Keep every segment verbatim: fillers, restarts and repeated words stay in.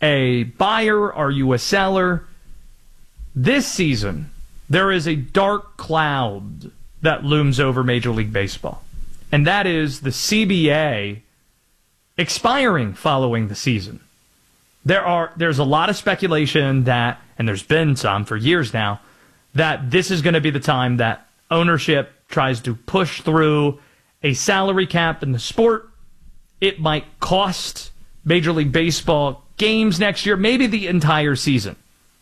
a buyer? Are you a seller? This season, there is a dark cloud that looms over Major League Baseball, and that is the C B A expiring following the season. There are there's a lot of speculation that, and there's been some for years now, that this is going to be the time that ownership tries to push through a salary cap in the sport. It might cost Major League Baseball games next year, maybe the entire season.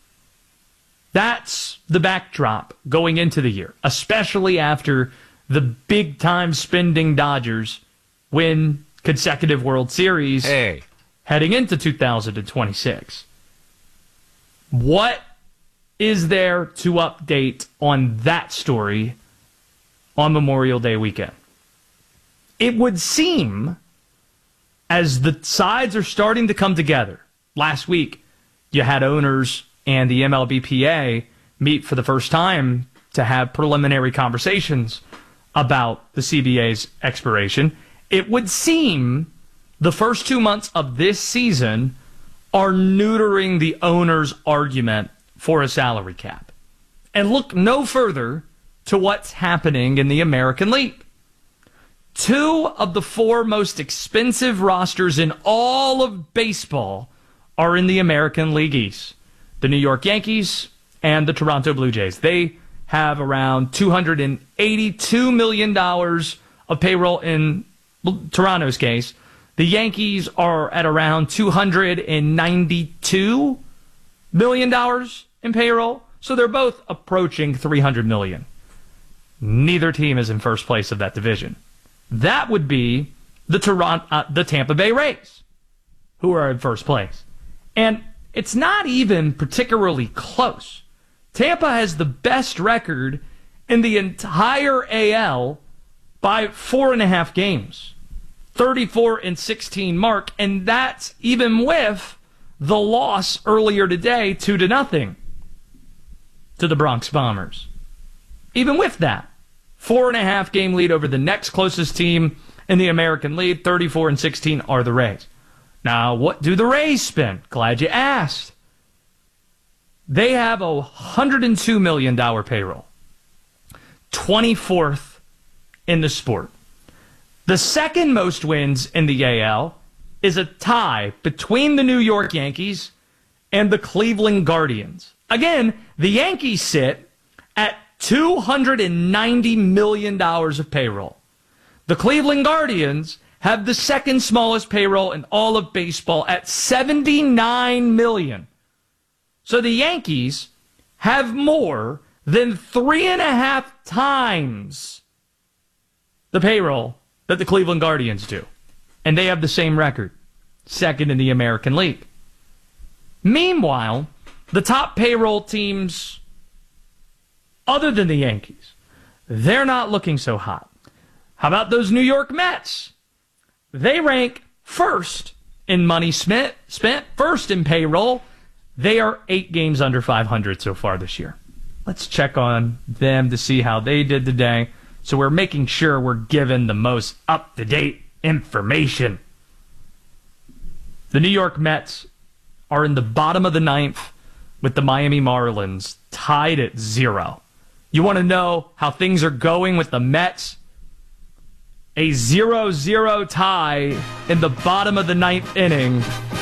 That's the backdrop going into the year, especially after the big-time spending Dodgers win consecutive World Series hey. heading into two thousand twenty-six. What is there to update on that story on Memorial Day weekend? It would seem, as the sides are starting to come together, last week you had owners and the M L B P A meet for the first time to have preliminary conversations about the C B A's expiration. It would seem the first two months of this season are neutering the owner's argument for a salary cap. And look no further to what's happening in the American League. Two of the four most expensive rosters in all of baseball are in the American League East. The New York Yankees and the Toronto Blue Jays. They have around two hundred eighty-two million dollars of payroll in Toronto's case. The Yankees are at around two hundred ninety-two million dollars in payroll. So they're both approaching three hundred million dollars. Neither team is in first place of that division. That would be the Toronto, uh, the Tampa Bay Rays, who are in first place. And it's not even particularly close. Tampa has the best record in the entire A L by four and a half games. thirty-four and sixteen mark, and that's even with the loss earlier today, two to nothing, to the Bronx Bombers. Even with that, four and a half game lead over the next closest team in the American League, thirty-four and sixteen are the Rays. Now, what do the Rays spend? Glad you asked. They have a one hundred two million dollars payroll, twenty-fourth in the sport. The second most wins in the A L is a tie between the New York Yankees and the Cleveland Guardians. Again, the Yankees sit at two hundred ninety million dollars of payroll. The Cleveland Guardians have the second smallest payroll in all of baseball at seventy-nine million dollars. So the Yankees have more than three and a half times the payroll that the Cleveland Guardians do. And they have the same record, second in the American League. Meanwhile, the top payroll teams, other than the Yankees, they're not looking so hot. How about those New York Mets? They rank first in money spent, spent first in payroll. They are eight games under five hundred so far this year. Let's check on them to see how they did today. So we're making sure we're given the most up-to-date information. The New York Mets are in the bottom of the ninth with the Miami Marlins tied at zero. You want to know how things are going with the Mets? A zero zero tie in the bottom of the ninth inning.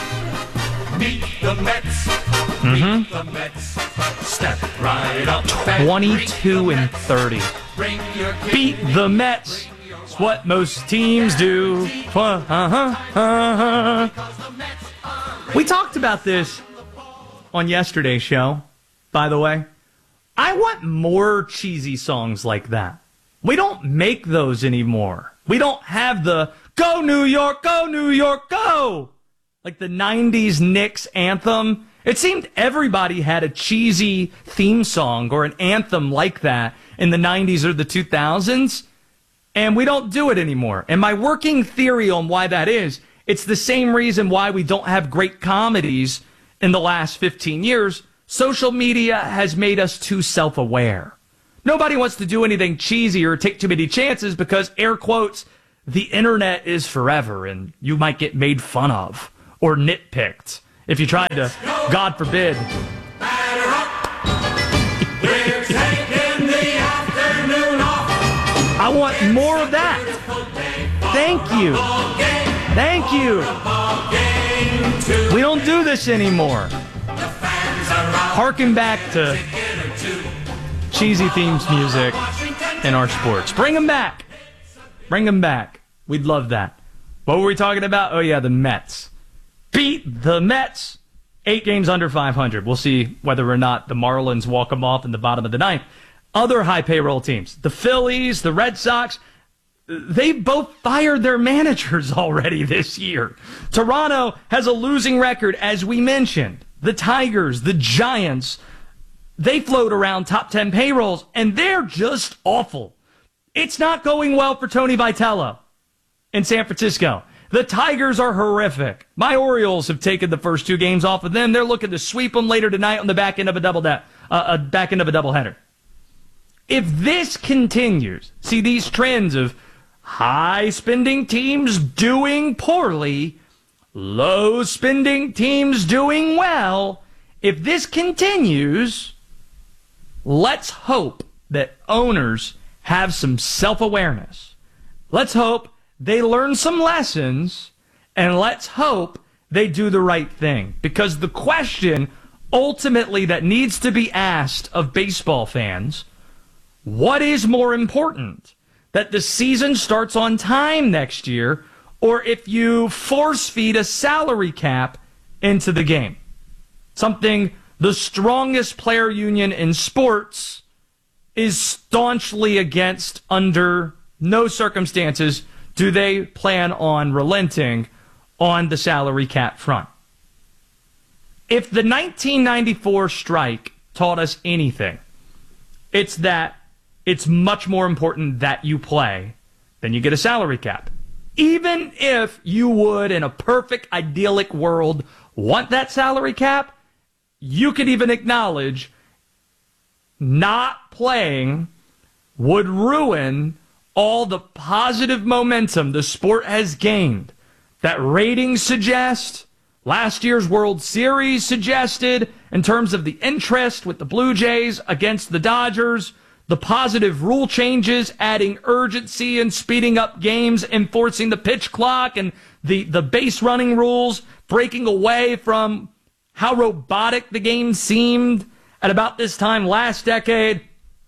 Meet the Mets. Mm-hmm. Meet the Mets. Step right up. twenty-two and thirty. Beat the Mets. It's what most teams do. Uh-huh, uh-huh. We talked about this on yesterday's show, by the way. I want more cheesy songs like that. We don't make those anymore. We don't have the Go New York, Go New York, Go! Like the nineties Knicks anthem. It seemed everybody had a cheesy theme song or an anthem like that in the nineties or the two thousands, and we don't do it anymore. And my working theory on why that is, it's the same reason why we don't have great comedies in the last fifteen years. Social media has made us too self-aware. Nobody wants to do anything cheesy or take too many chances because, air quotes, the internet is forever and you might get made fun of or nitpicked if you tried to, God forbid. Batter up. We're taking the afternoon off. I want more of that. Thank you. Thank you. We don't do this anymore. Harken back to cheesy themes music in our sports. Bring them back. Bring them back. We'd love that. What were we talking about? Oh, yeah, the Mets. Beat the Mets. Eight games under five hundred. We'll see whether or not the Marlins walk them off in the bottom of the ninth. Other high payroll teams, the Phillies, the Red Sox, they've both fired their managers already this year. Toronto has a losing record, as we mentioned. The Tigers, the Giants, they float around top ten payrolls, and they're just awful. It's not going well for Tony Vitello in San Francisco. The Tigers are horrific. My Orioles have taken the first two games off of them. They're looking to sweep them later tonight on the back end of a double da- uh, uh, back end of a doubleheader. If this continues, see these trends of high spending teams doing poorly, low spending teams doing well. If this continues, let's hope that owners have some self-awareness. Let's hope they learn some lessons, and let's hope they do the right thing. Because the question ultimately that needs to be asked of baseball fans, what is more important? That the season starts on time next year, or if you force feed a salary cap into the game? Something the strongest player union in sports is staunchly against. Under no circumstances do they plan on relenting on the salary cap front. If the nineteen ninety-four strike taught us anything, it's that it's much more important that you play than you get a salary cap. Even if you would, in a perfect, idyllic world, want that salary cap, you could even acknowledge not playing would ruin all the positive momentum the sport has gained. That ratings suggest, last year's World Series suggested, in terms of the interest with the Blue Jays against the Dodgers, the positive rule changes, adding urgency and speeding up games, enforcing the pitch clock and the, the base running rules, breaking away from how robotic the game seemed at about this time last decade.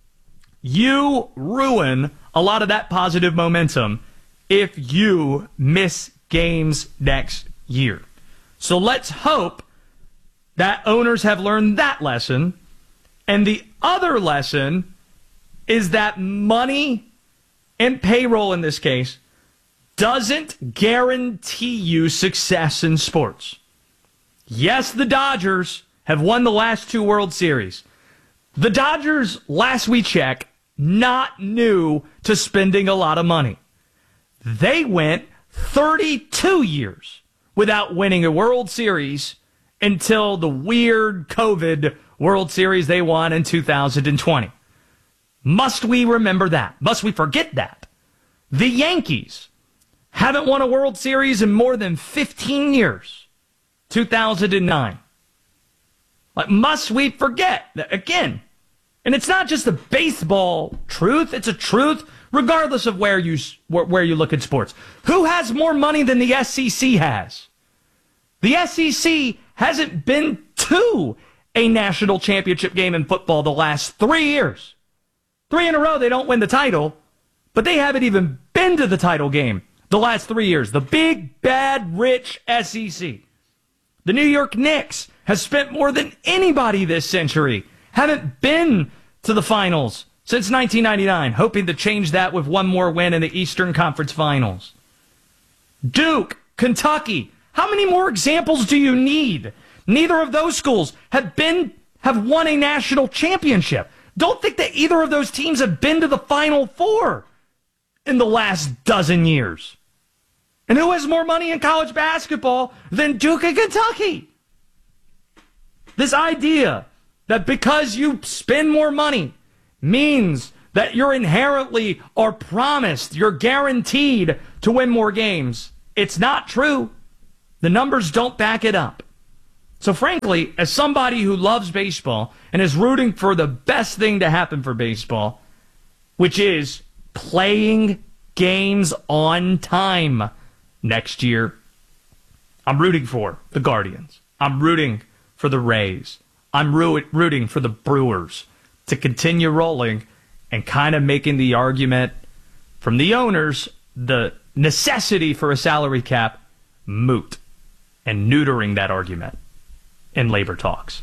You ruin a lot of that positive momentum if you miss games next year. So let's hope that owners have learned that lesson. And the other lesson is that money and payroll in this case doesn't guarantee you success in sports. Yes, the Dodgers have won the last two World Series. The Dodgers, last we checked, not new to spending a lot of money. They went thirty-two years without winning a World Series until the weird COVID World Series they won in two thousand twenty. Must we remember that? Must we forget that? The Yankees haven't won a World Series in more than fifteen years. two thousand nine. Like, must we forget that again? And it's not just a baseball truth, it's a truth regardless of where you where you look at sports. Who has more money than the S E C has? The S E C hasn't been to a national championship game in football the last three years. Three in a row, they don't win the title, but they haven't even been to the title game the last three years. The big, bad, rich S E C. The New York Knicks has spent more than anybody this century. Haven't been to the finals since nineteen ninety-nine, hoping to change that with one more win in the Eastern Conference Finals. Duke, Kentucky, how many more examples do you need? Neither of those schools have been have won a national championship. Don't think that either of those teams have been to the Final Four in the last dozen years. And who has more money in college basketball than Duke and Kentucky? This idea that because you spend more money means that you're inherently or promised, you're guaranteed to win more games. It's not true. The numbers don't back it up. So frankly, as somebody who loves baseball and is rooting for the best thing to happen for baseball, which is playing games on time next year, I'm rooting for the Guardians. I'm rooting for the Rays. I'm ro- rooting for the Brewers to continue rolling and kind of making the argument from the owners, the necessity for a salary cap, moot, and neutering that argument in labor talks.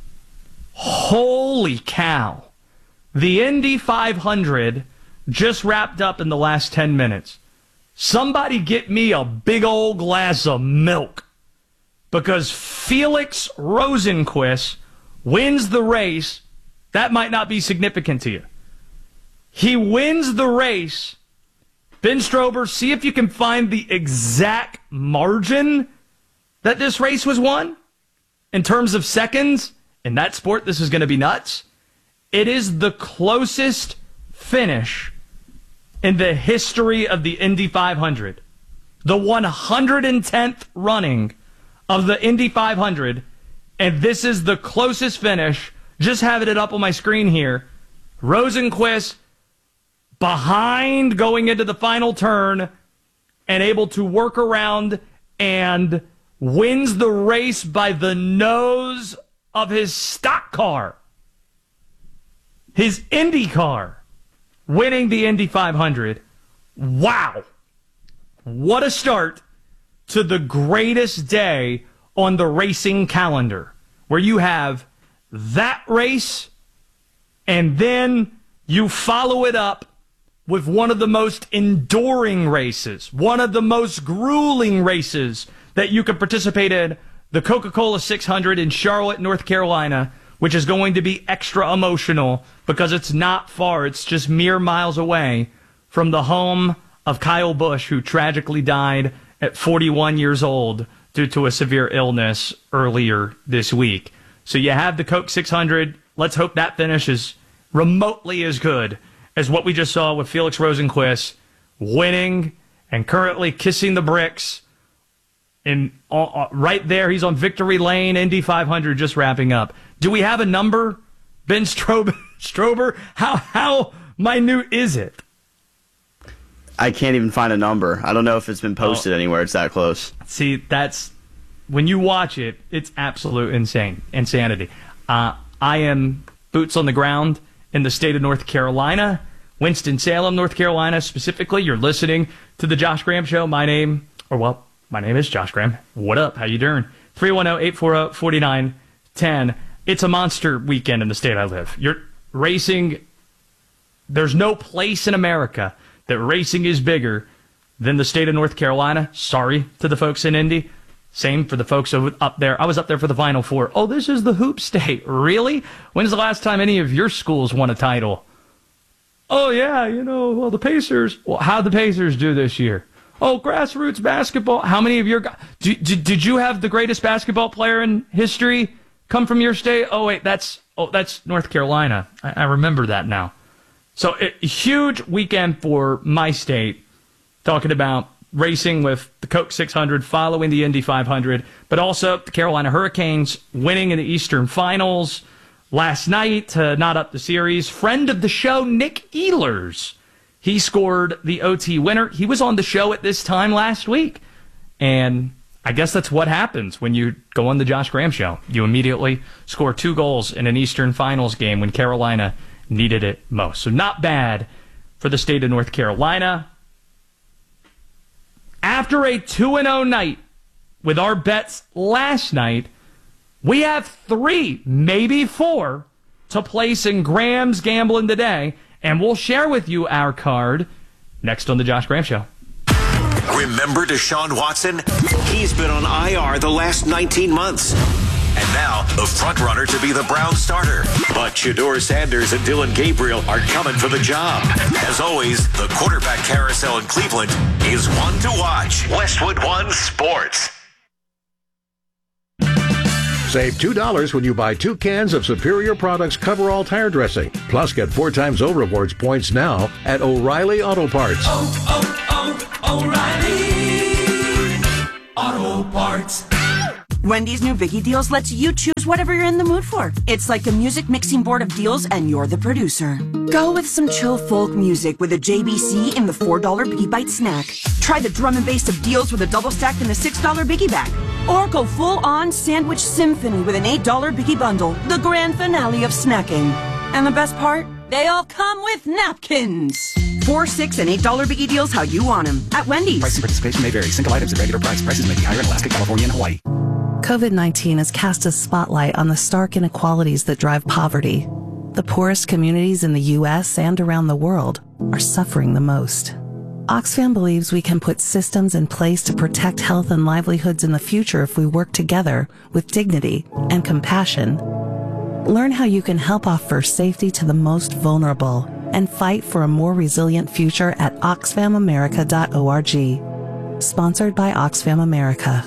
Holy cow. The Indy five hundred just wrapped up in the last ten minutes. Somebody get me a big old glass of milk, because Felix Rosenqvist wins the race. That might not be significant to you. He wins the race. Ben Strober, see if you can find the exact margin that this race was won in terms of seconds. In that sport, this is going to be nuts. It is the closest finish in the history of the Indy five hundred. The one hundred tenth running of the Indy five hundred. And this is the closest finish. Just having it up on my screen here. Rosenqvist behind going into the final turn and able to work around and wins the race by the nose of his stock car. His Indy car winning the Indy five hundred. Wow. What a start to the greatest day on the racing calendar, where you have that race and then you follow it up with one of the most enduring races, one of the most grueling races that you could participate in, the Coca-Cola six hundred in Charlotte, North Carolina, which is going to be extra emotional because it's not far. It's just mere miles away from the home of Kyle Busch, who tragically died at forty-one years old due to a severe illness earlier this week. So you have the Coke six hundred. Let's hope that finish is remotely as good as what we just saw with Felix Rosenqvist winning and currently kissing the bricks. And uh, right there, he's on victory lane, Indy five hundred just wrapping up. Do we have a number, Ben Strober? Strober? How, how minute is it? I can't even find a number. I don't know if it's been posted oh. anywhere. It's that close. See, that's when you watch it, it's absolute insane, insanity. Uh, I am boots on the ground in the state of North Carolina, Winston-Salem, North Carolina specifically. You're listening to the Josh Graham Show. My name, or well, my name is Josh Graham. What up? How you doing? three one zero, eight four zero, four nine one zero. It's a monster weekend in the state I live. You're racing. There's no place in America that racing is bigger than the state of North Carolina. Sorry to the folks in Indy. Same for the folks up there. I was up there for the Final Four. Oh, this is the hoop state. Really? When's the last time any of your schools won a title? Oh, yeah, you know, well, the Pacers. Well, how'd the Pacers do this year? Oh, grassroots basketball. How many of your guys? Did, did, did you have the greatest basketball player in history come from your state? Oh, wait, that's oh that's North Carolina. I, I remember that now. So a huge weekend for my state, talking about racing with the Coke six hundred, following the Indy five hundred, but also the Carolina Hurricanes winning in the Eastern Finals last night to knot up the series. Friend of the show, Nick Ehlers, he scored the O T winner. He was on the show at this time last week, and I guess that's what happens when you go on the Josh Graham Show. You immediately score two goals in an Eastern Finals game when Carolina needed it most. So not bad for the state of North Carolina. After a two and oh night with our bets last night, we have three, maybe four, to place in Graham's Gambling today, and we'll share with you our card next on the Josh Graham Show. Remember Deshaun Watson? He's been on I R the last nineteen months. And now, the front-runner to be the Browns starter. But Shedeur Sanders and Dillon Gabriel are coming for the job. As always, the quarterback carousel in Cleveland is one to watch. Westwood One Sports. Save two dollars when you buy two cans of Superior Products Coverall Tire Dressing. Plus, get four times O Rewards points now at O'Reilly Auto Parts. Oh, oh, oh, O'Reilly Auto Parts. Wendy's new Biggie Deals lets you choose whatever you're in the mood for. It's like a music mixing board of deals and you're the producer. Go with some chill folk music with a J B C in the four dollar Biggie Bite snack. Try the drum and bass of deals with a double stack in the six dollar Biggie bag. Or go full-on sandwich symphony with an eight dollar Biggie bundle, the grand finale of snacking. And the best part? They all come with napkins. Four, six, and eight dollar Biggie Deals how you want them at Wendy's. Price and participation may vary. Single items at regular price. Prices may be higher in Alaska, California, and Hawaii. COVID nineteen has cast a spotlight on the stark inequalities that drive poverty. The poorest communities in the U S and around the world are suffering the most. Oxfam believes we can put systems in place to protect health and livelihoods in the future if we work together with dignity and compassion. Learn how you can help offer safety to the most vulnerable and fight for a more resilient future at oxfam america dot org. Sponsored by Oxfam America.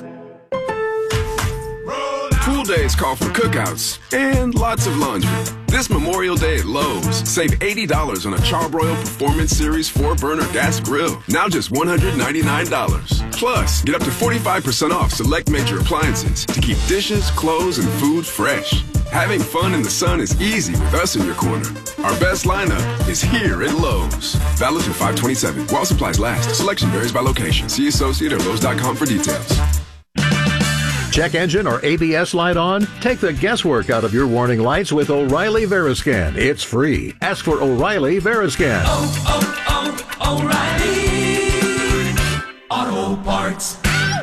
Pool days call for cookouts and lots of laundry. This Memorial Day at Lowe's, save eighty dollars on a Charbroil Performance Series four burner gas grill. Now just one hundred ninety-nine dollars. Plus, get up to forty-five percent off select major appliances to keep dishes, clothes, and food fresh. Having fun in the sun is easy with us in your corner. Our best lineup is here at Lowe's. Valid through five twenty-seven. While supplies last. Selection varies by location. See associate or Lowe's dot com for details. Check engine or A B S light on? Take the guesswork out of your warning lights with O'Reilly Veriscan. It's free. Ask for O'Reilly Veriscan. Oh, oh, oh, O'Reilly Auto Parts.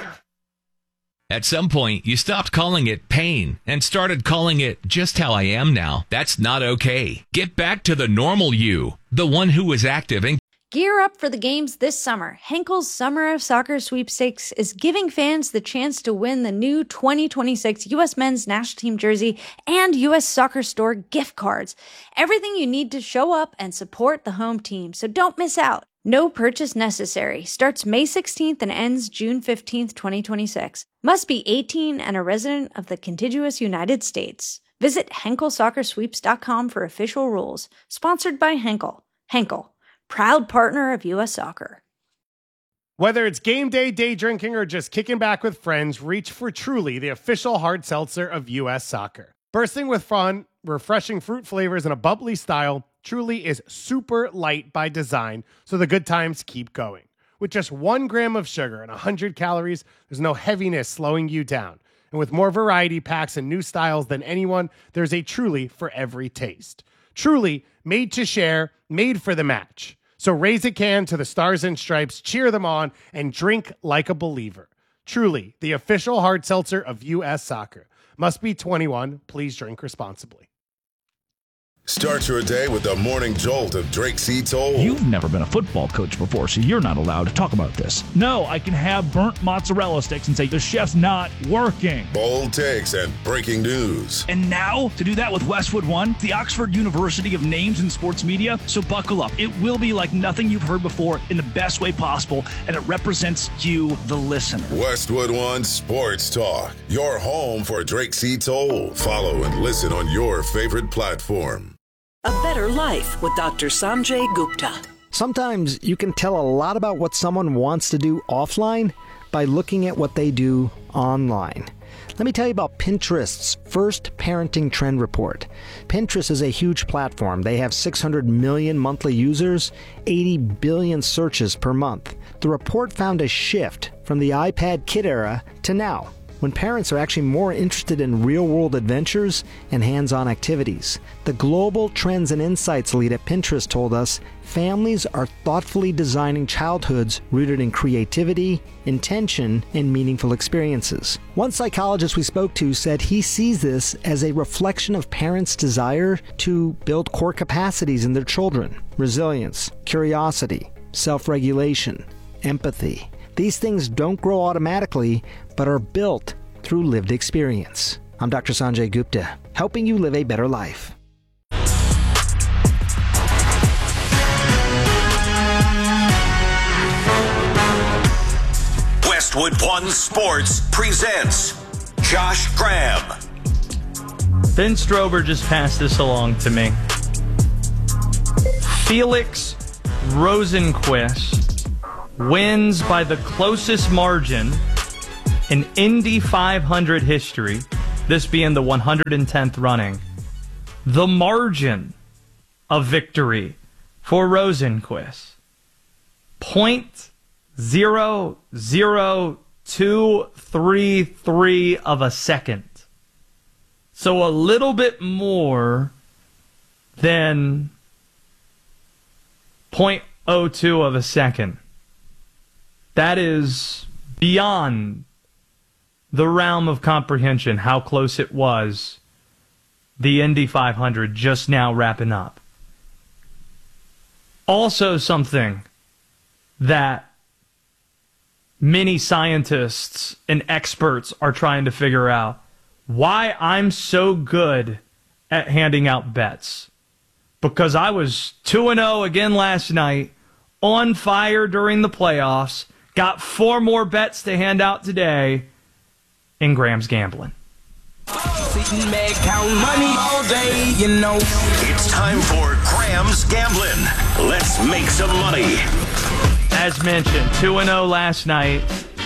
At some point, you stopped calling it pain and started calling it just how I am now. That's not okay. Get back to the normal you, the one who was active and Gear up for the games this summer. Henkel's Summer of Soccer Sweepstakes is giving fans the chance to win the new twenty twenty-six U S Men's National Team jersey and U S Soccer Store gift cards. Everything you need to show up and support the home team, so don't miss out. No purchase necessary. Starts May sixteenth and ends June fifteenth, twenty twenty-six. Must be eighteen and a resident of the contiguous United States. Visit henkel soccer sweeps dot com for official rules. Sponsored by Henkel. Henkel, proud partner of U S Soccer. Whether it's game day, day drinking, or just kicking back with friends, reach for Truly, the official hard seltzer of U S Soccer. Bursting with fun, refreshing fruit flavors, and a bubbly style, Truly is super light by design, so the good times keep going. With just one gram of sugar and one hundred calories, there's no heaviness slowing you down. And with more variety packs and new styles than anyone, there's a Truly for every taste. Truly, made to share, made for the match. So raise a can to the Stars and Stripes, cheer them on, and drink like a believer. Truly, the official hard seltzer of U S Soccer. Must be twenty-one. Please drink responsibly. Start your day with the morning jolt of Drake C. Toll. You've never been a football coach before, so you're not allowed to talk about this. No, I can have burnt mozzarella sticks and say the chef's not working. Bold takes and breaking news. And now, to do that with Westwood One, the Oxford University of Names in Sports Media. So buckle up. It will be like nothing you've heard before in the best way possible, and it represents you, the listener. Westwood One Sports Talk, your home for Drake C. Toll. Follow and listen on your favorite platform. A Better Life with Doctor Sanjay Gupta. Sometimes you can tell a lot about what someone wants to do offline by looking at what they do online. Let me tell you about Pinterest's first parenting trend report. Pinterest is a huge platform. They have six hundred million monthly users, eighty billion searches per month. The report found a shift from the iPad kid era to now, when parents are actually more interested in real-world adventures and hands-on activities. The Global Trends and Insights lead at Pinterest told us families are thoughtfully designing childhoods rooted in creativity, intention, and meaningful experiences. One psychologist we spoke to said he sees this as a reflection of parents' desire to build core capacities in their children: resilience, curiosity, self-regulation, empathy. These things don't grow automatically, but are built through lived experience. I'm Doctor Sanjay Gupta, helping you live a better life. Westwood One Sports presents Josh Graham. Ben Strober just passed this along to me. Felix Rosenqvist wins by the closest margin in Indy five hundred history, this being the one hundred tenth running, the margin of victory for Rosenqvist, point zero zero two three three of a second. So a little bit more than point oh two of a second. That is beyond the realm of comprehension how close it was. The Indy five hundred just now wrapping up. Also something that many scientists and experts are trying to figure out, why I'm so good at handing out bets. Because I was two and oh again last night, on fire during the playoffs, got four more bets to hand out today in Graham's Gambling. Sitting back, count money all day, you know. It's time for Graham's Gambling. Let's make some money. As mentioned, two and oh last night.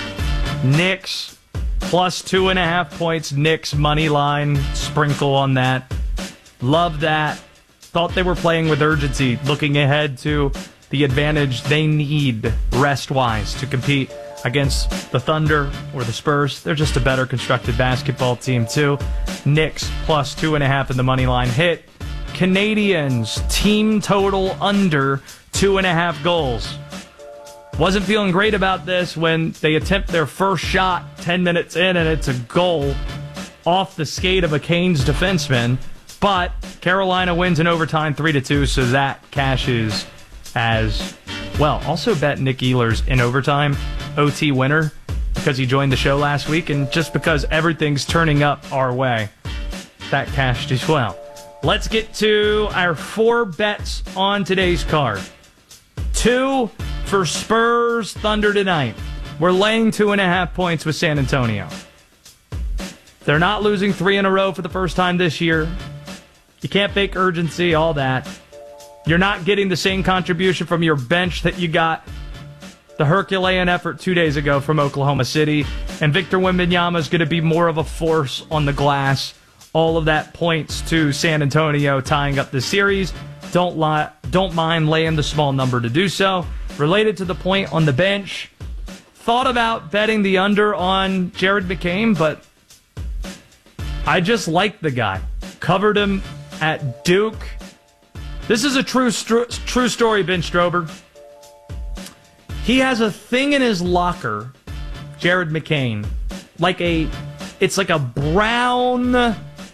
Knicks plus two and a half points. Knicks money line sprinkle on that. Love that. Thought they were playing with urgency, looking ahead to the advantage they need rest-wise to compete against the Thunder or the Spurs. They're just a better constructed basketball team, too. Knicks plus two and a half in the money line hit. Canadians team total under two and a half goals. Wasn't feeling great about this when they attempt their first shot ten minutes in and it's a goal off the skate of a Canes defenseman. But Carolina wins in overtime three to two, so that cashes as well. Also bet Nick Ehlers in overtime O T winner because he joined the show last week, and just because everything's turning up our way, that cashed as well. Let's get to our four bets on today's card. Two for Spurs Thunder tonight. We're laying two and a half points with San Antonio. They're not losing three in a row for the first time this year. You can't fake urgency, all that. You're not getting the same contribution from your bench that you got the Herculean effort two days ago from Oklahoma City. And Victor Wembanyama is going to be more of a force on the glass. All of that points to San Antonio tying up the series. Don't lie, don't mind laying the small number to do so. Related to the point on the bench, thought about betting the under on Jared McCain, but I just like the guy. Covered him at Duke. This is a true stru- true story, Ben Strober. He has a thing in his locker, Jared McCain, like a, it's like a brown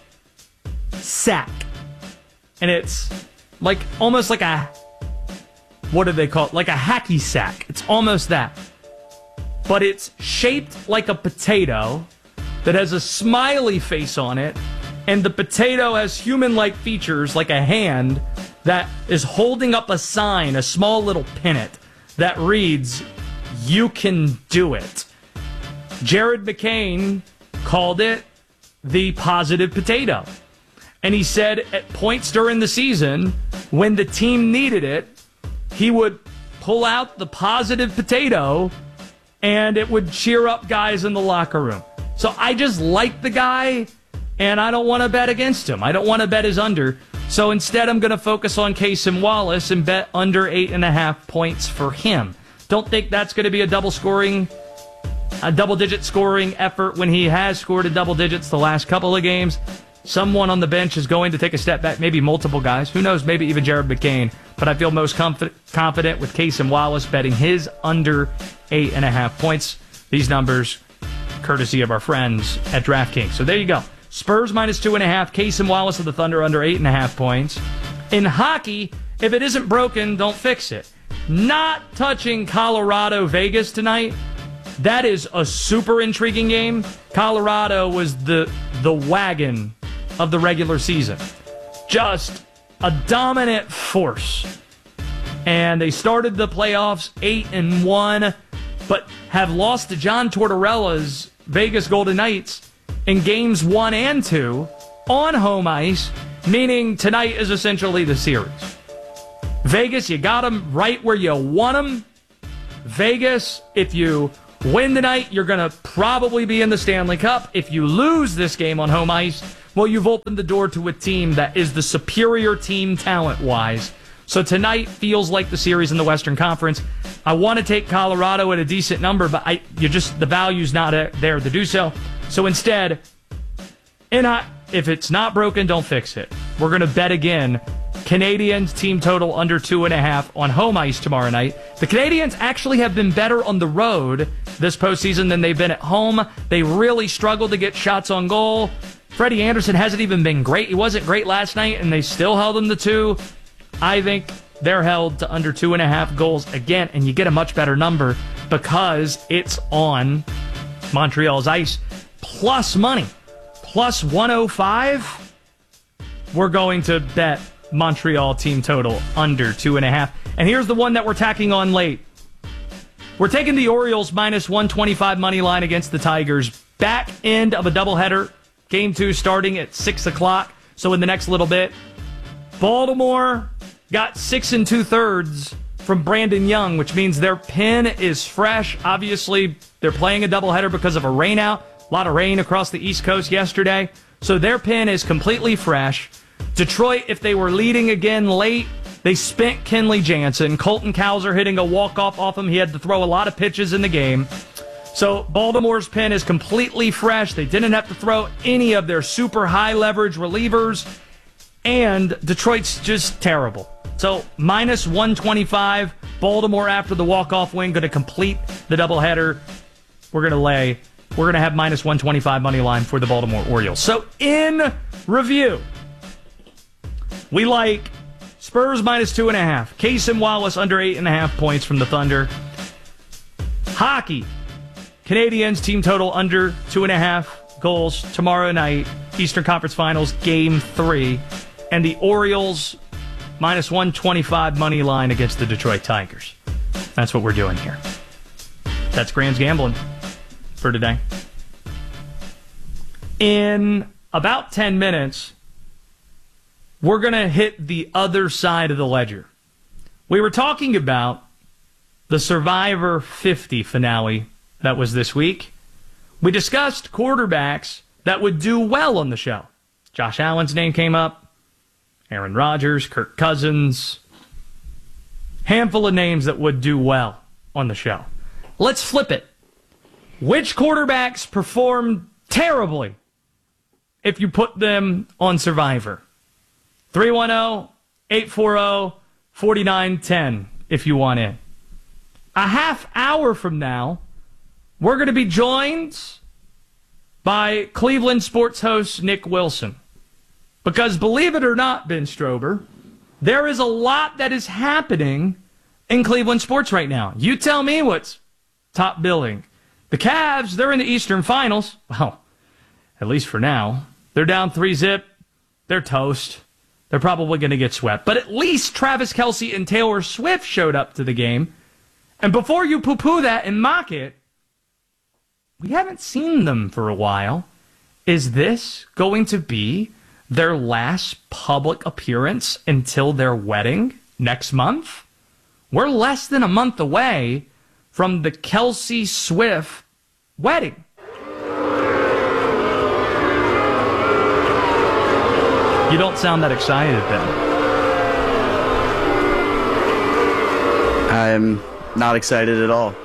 sack. And it's like almost like a, what do they call it? Like a hacky sack. It's almost that. But it's shaped like a potato that has a smiley face on it. And the potato has human-like features like a hand that is holding up a sign, a small little pennant that reads, "You can do it." Jared McCain called it the positive potato. And he said at points during the season, when the team needed it, he would pull out the positive potato and it would cheer up guys in the locker room. So I just like the guy, and I don't want to bet against him. I don't want to bet his under. So instead, I'm going to focus on Cason Wallace and bet under eight and a half points for him. Don't think that's going to be a double scoring, a double-digit scoring effort when he has scored a double digits the last couple of games. Someone on the bench is going to take a step back, maybe multiple guys. Who knows, maybe even Jared McCain. But I feel most comf- confident with Cason Wallace betting his under eight and a half points. These numbers, courtesy of our friends at DraftKings. So there you go. Spurs minus two and a half. Cason Wallace of the Thunder under eight and a half points. In hockey, if it isn't broken, don't fix it. Not touching Colorado Vegas tonight. That is a super intriguing game. Colorado was the the wagon of the regular season. Just a dominant force. And they started the playoffs eight and one, but have lost to John Tortorella's Vegas Golden Knights in games one and two on home ice, meaning tonight is essentially the series. Vegas, you got them right where you want them. Vegas, if you win tonight, you're going to probably be in the Stanley Cup. If you lose this game on home ice, well, you've opened the door to a team that is the superior team talent-wise. So tonight feels like the series in the Western Conference. I want to take Colorado at a decent number, but I, you just the value's not there to do so. So instead, and I, if it's not broken, don't fix it. We're going to bet again. Canadiens team total under two and a half on home ice tomorrow night. The Canadiens actually have been better on the road this postseason than they've been at home. They really struggled to get shots on goal. Freddie Anderson hasn't even been great. He wasn't great last night, and they still held him to two. I think they're held to under two and a half goals again, and you get a much better number because it's on Montreal's ice. Plus money, plus one oh five. We're going to bet Montreal team total under two and a half. And here's the one that we're tacking on late. We're taking the Orioles minus one twenty-five money line against the Tigers. Back end of a doubleheader. Game two starting at six o'clock. So in the next little bit, Baltimore got six and two thirds from Brandon Young, which means their pin is fresh. Obviously, they're playing a doubleheader because of a rainout. A lot of rain across the East Coast yesterday. So their pin is completely fresh. Detroit, if they were leading again late, they spent Kenley Jansen. Colton Cowser hitting a walk-off off him. He had to throw a lot of pitches in the game. So Baltimore's pin is completely fresh. They didn't have to throw any of their super high-leverage relievers. And Detroit's just terrible. So minus one twenty-five. Baltimore after the walk-off win going to complete the doubleheader. We're going to lay. We're going to have minus one twenty-five money line for the Baltimore Orioles. So in review, we like Spurs minus two and a half. Casey Wallace under eight and a half points from the Thunder. Hockey. Canadiens team total under two and a half goals tomorrow night. Eastern Conference Finals game three. And the Orioles minus one twenty-five money line against the Detroit Tigers. That's what we're doing here. That's Graham's Gambling for today. In about ten minutes, we're going to hit the other side of the ledger. We were talking about the Survivor fifty finale that was this week. We discussed quarterbacks that would do well on the show. Josh Allen's name came up. Aaron Rodgers, Kirk Cousins. Handful of names that would do well on the show. Let's flip it. Which quarterbacks performed terribly if you put them on Survivor? three one zero, eight four zero, four nine one zero if you want in. A half hour from now, we're going to be joined by Cleveland sports host Nick Wilson. Because believe it or not, Ben Strober, there is a lot that is happening in Cleveland sports right now. You tell me what's top billing. The Cavs, they're in the Eastern Finals. Well, at least for now. They're down three zip. They're toast. They're probably going to get swept. But at least Travis Kelce and Taylor Swift showed up to the game. And before you poo-poo that and mock it, we haven't seen them for a while. Is this going to be their last public appearance until their wedding next month? We're less than a month away from the Kelce Swift wedding. You don't sound that excited, Ben. I'm not excited at all.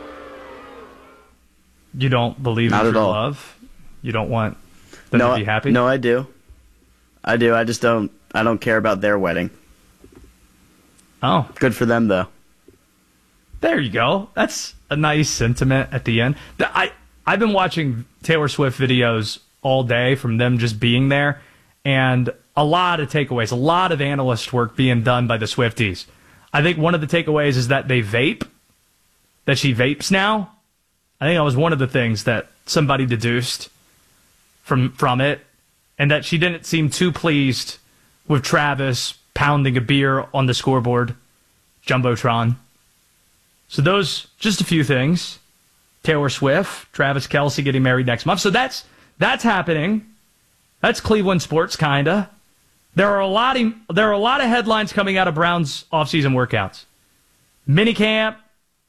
You don't believe not in true love? You don't want them no, to be happy? No, I do. I do. I just don't. I don't care about their wedding. Oh, good for them, though. There you go. That's a nice sentiment at the end. I I've been watching Taylor Swift videos all day from them just being there, and a lot of takeaways, a lot of analyst work being done by the Swifties. I think one of the takeaways is that they vape, that she vapes now. I think that was one of the things that somebody deduced from from it. And that she didn't seem too pleased with Travis pounding a beer on the scoreboard, Jumbotron. So those, just a few things. Taylor Swift, Travis Kelce getting married next month. So that's that's happening. That's Cleveland sports, kinda. There are a lot of there are a lot of headlines coming out of Browns offseason workouts. Minicamp,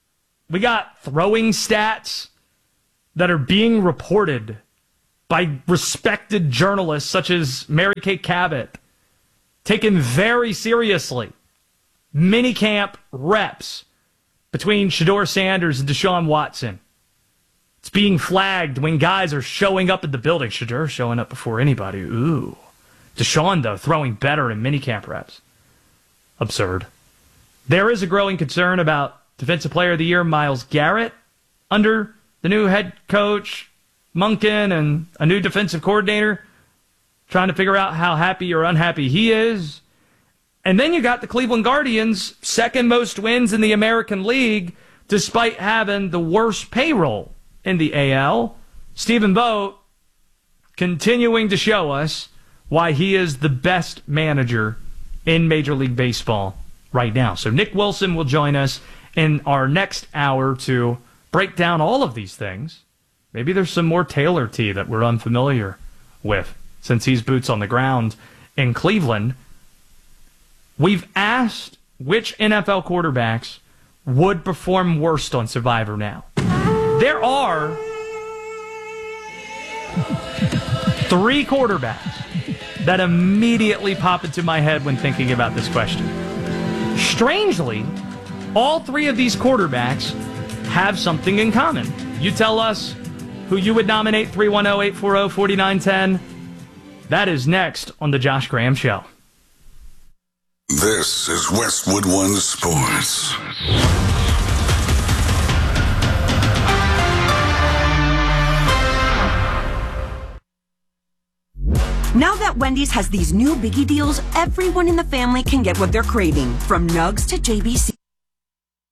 We got throwing stats that are being reported by respected journalists such as Mary Kay Cabot, taken very seriously. Minicamp reps between Shedeur Sanders and Deshaun Watson. It's being flagged when guys are showing up at the building. Shedeur showing up before anybody. Ooh. Deshaun, though, throwing better in minicamp reps. Absurd. There is a growing concern about Defensive Player of the Year Myles Garrett under the new head coach, Monken, and a new defensive coordinator, trying to figure out how happy or unhappy he is. And then you got the Cleveland Guardians, second most wins in the American League, despite having the worst payroll in the A L. Stephen Vogt continuing to show us why he is the best manager in Major League Baseball right now. So Nick Wilson will join us in our next hour to break down all of these things. Maybe there's some more Taylor T that we're unfamiliar with since he's boots on the ground in Cleveland. We've asked which N F L quarterbacks would perform worst on Survivor now. There are three quarterbacks that immediately pop into my head when thinking about this question. Strangely, all three of these quarterbacks have something in common. You tell us who you would nominate. Three one zero, eight four zero, four nine one zero. That is next on The Josh Graham Show. This is Westwood One Sports. Now that Wendy's has these new biggie deals, everyone in the family can get what they're craving, from nugs to J B C.